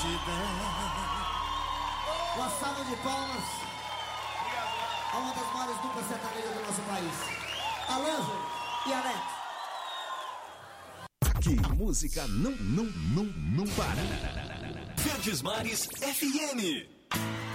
Uma salva de palmas a uma das maiores duplas sertanejas do nosso país, Alanjo e Alex. Aqui, música não para. Verdes Mares FM.